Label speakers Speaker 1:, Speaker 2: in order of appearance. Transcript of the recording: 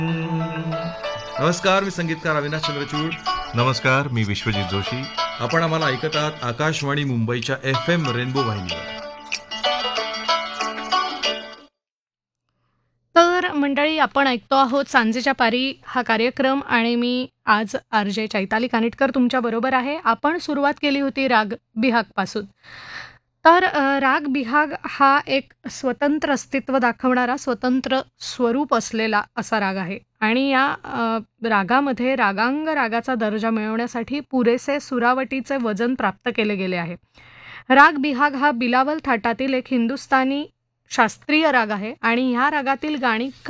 Speaker 1: नमस्कार, मी संगीतकार अविनाश चंद्रचूड.
Speaker 2: नमस्कार, मी विश्वजित जोशी.
Speaker 1: आपण आम्हाला ऐकत आहात आकाशवाणी मुंबईच्या FM रेनबो वाहिनीवर.
Speaker 3: तर मंडळी, आपण ऐकतो आहोत सांजेच्या पारी हा कार्यक्रम आणि मी आज RJ चैताली कानिटकर तुमच्याबरोबर आहे. आपण सुरुवात केली होती राग बिहागपासून. तर राग बिहाग हा एक स्वतंत्र अस्तित्व दाखवणारा, स्वतंत्र स्वरूप असलेला असा राग आहे आणि या रागामध्ये रागांग रागाचा दर्जा मिळवण्यासाठी पुरेसे सुरावटीचे वजन प्राप्त केले गेले आहे. राग बिहाग हा बिलावल थाटातील एक हिंदुस्थानी शास्त्रीय राग आहे आणि ह्या रागातील गाणी